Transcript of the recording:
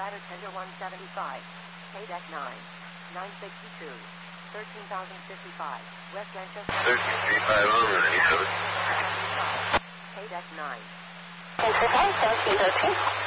Ladder Tender 175. KDEC 9. 962. 13,055. West Manchester. 1335 on underneath of it. KDEC 9. Thanks for calling, South 803.